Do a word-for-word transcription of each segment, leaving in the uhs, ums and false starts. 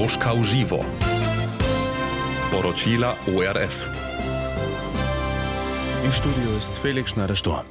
Koroška v živo. Poročila O R F. Im Studio ist Felix Schneider-Stor.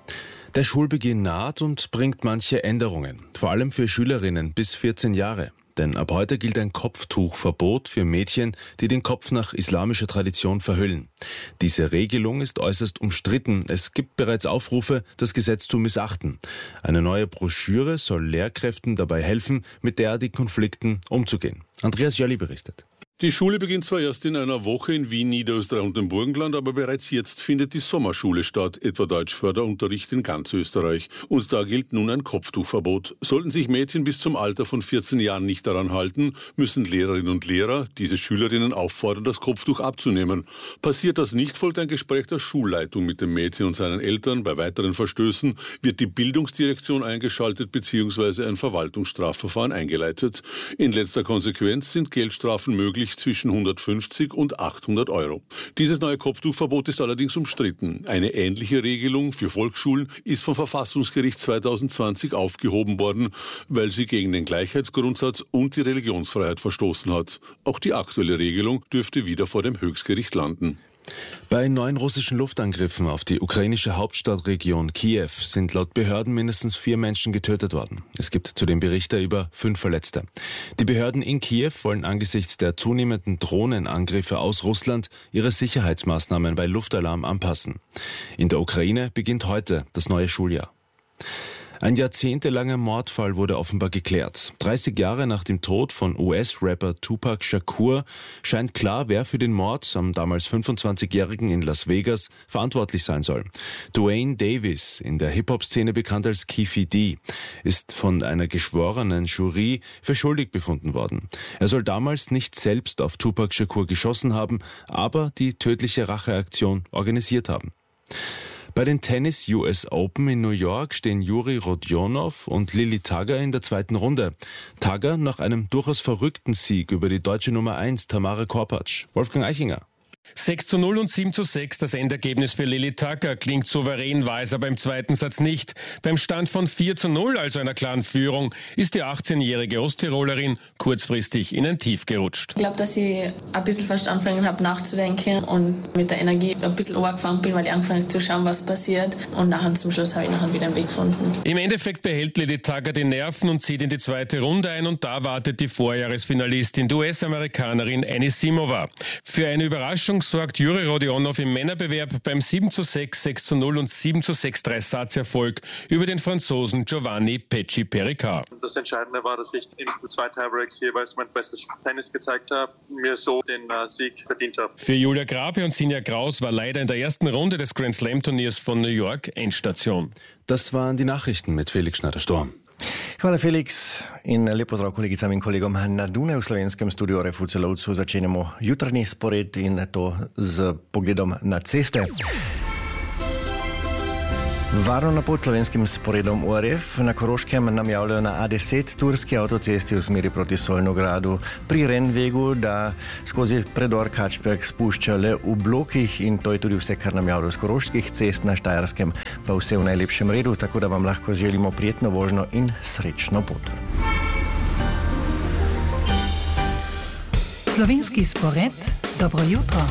Der Schulbeginn naht und bringt manche Änderungen, vor allem für Schülerinnen bis vierzehn Jahre. Denn ab heute gilt ein Kopftuchverbot für Mädchen, die den Kopf nach islamischer Tradition verhüllen. Diese Regelung ist äußerst umstritten. Es gibt bereits Aufrufe, das Gesetz zu missachten. Eine neue Broschüre soll Lehrkräften dabei helfen, mit derartigen Konflikten umzugehen. Andreas Jölli berichtet. Die Schule beginnt zwar erst in einer Woche in Wien, Niederösterreich und dem Burgenland, aber bereits jetzt findet die Sommerschule statt, etwa Deutschförderunterricht in ganz Österreich. Und da gilt nun ein Kopftuchverbot. Sollten sich Mädchen bis zum Alter von vierzehn Jahren nicht daran halten, müssen Lehrerinnen und Lehrer diese Schülerinnen auffordern, das Kopftuch abzunehmen. Passiert das nicht, folgt ein Gespräch der Schulleitung mit dem Mädchen und seinen Eltern. Bei weiteren Verstößen wird die Bildungsdirektion eingeschaltet bzw. ein Verwaltungsstrafverfahren eingeleitet. In letzter Konsequenz sind Geldstrafen möglich zwischen hundertfünfzig und achthundert Euro. Dieses neue Kopftuchverbot ist allerdings umstritten. Eine ähnliche Regelung für Volksschulen ist vom Verfassungsgericht zweitausendzwanzig aufgehoben worden, weil sie gegen den Gleichheitsgrundsatz und die Religionsfreiheit verstoßen hat. Auch die aktuelle Regelung dürfte wieder vor dem Höchstgericht landen. Bei neun russischen Luftangriffen auf die ukrainische Hauptstadtregion Kiew sind laut Behörden mindestens vier Menschen getötet worden. Es gibt zudem Berichte über fünf Verletzte. Die Behörden in Kiew wollen angesichts der zunehmenden Drohnenangriffe aus Russland ihre Sicherheitsmaßnahmen bei Luftalarm anpassen. In der Ukraine beginnt heute das neue Schuljahr. Ein jahrzehntelanger Mordfall wurde offenbar geklärt. dreißig Jahre nach dem Tod von U S-Rapper Tupac Shakur scheint klar, wer für den Mord am damals fünfundzwanzigjährigen in Las Vegas verantwortlich sein soll. Duane Davis, in der Hip-Hop-Szene bekannt als Keffe D, ist von einer geschworenen Jury für schuldig befunden worden. Er soll damals nicht selbst auf Tupac Shakur geschossen haben, aber die tödliche Racheaktion organisiert haben. Bei den Tennis U S Open in New York stehen Juri Rodionov und Lili Tagger in der zweiten Runde. Tagger nach einem durchaus verrückten Sieg über die deutsche Nummer eins Tamara Korpatsch. Wolfgang Eichinger. sechs zu null und sieben zu sechs das Endergebnis für Lili Tagger. Klingt souverän, war es aber im zweiten Satz nicht. Beim Stand von vier zu null, also einer klaren Führung, ist die achtzehnjährige Osttirolerin kurzfristig in ein Tief gerutscht. Ich glaube, dass ich ein bisschen fast angefangen habe nachzudenken und mit der Energie ein bisschen runtergefahren bin, weil ich angefangen habe zu schauen, was passiert. Und nachher zum Schluss habe ich nachher wieder einen Weg gefunden. Im Endeffekt behält Lili Tagger die Nerven und zieht in die zweite Runde ein. Und da wartet die Vorjahresfinalistin, die U S-Amerikanerin Anisimova. Für eine Überraschung sorgt Juri Rodionov im Männerbewerb beim sieben zu sechs, sechs zu null und sieben zu sechs Dreisatz-Erfolg über den Franzosen Giovanni Pecci-Pericard. Das Entscheidende war, dass ich in den zwei Tiebreaks jeweils mein bestes Tennis gezeigt habe, mir so den uh, Sieg verdient habe. Für Julia Grape und Sinja Kraus war leider in der ersten Runde des Grand Slam-Turniers von New York Endstation. Das waren die Nachrichten mit Felix Schneider-Stor. Hvala Felix in lep pozdrav kolegicam in kolegom na Dunaju v slovenskem studiu R F U Celovcu. Začenjamo jutrni spored in to z pogledom na ceste. Varno na pot slovenskim sporedom O R F. Na Koroškem nam javljajo na A deset turski avtocesti v smeri proti Solnogradu pri Rennwegu, da skozi predor Kačberg spušča le v blokih in to je tudi vse, kar nam javljajo z koroških cest, na Štajerskem pa vse v najlepšem redu, tako da vam lahko želimo prijetno vožnjo in srečno pot. Slovenski spored, dobro jutro.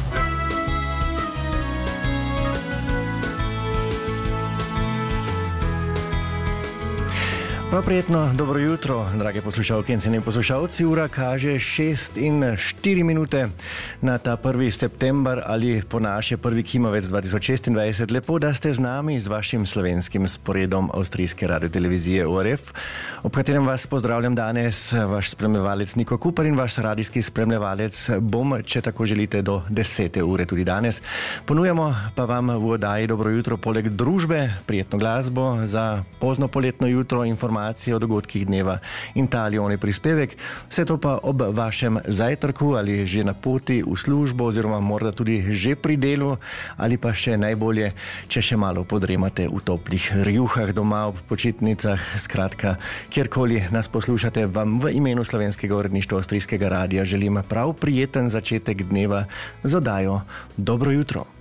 Prav prijetno, dobro jutro, drage poslušalke in cenjeni poslušalci. Ura kaže šest in štiri minute na ta prvi september ali po naše prvi kimavec dva tisoč šestindvajset. Lepo, da ste z nami, z vašim slovenskim sporedom avstrijske radiotelevizije O R F, ob katerem vas pozdravljam danes, vaš spremljevalec Niko Kupar in vaš radijski spremljevalec bom, če tako želite, do desete ure tudi danes. Ponujamo pa vam v oddaji Dobro jutro poleg družbe, prijetno glasbo za pozno poletno jutro, informacije o dogodkih dneva in ta ali oni prispevek. Vse to pa ob vašem zajtrku ali že na poti v službo oziroma morda tudi že pri delu ali pa še najbolje, če še malo podremate v toplih rjuhah doma ob počitnicah. Skratka, kjerkoli nas poslušate, vam v imenu slovenskega uredništva avstrijskega radia želim prav prijeten začetek dneva z oddajo Dobro jutro.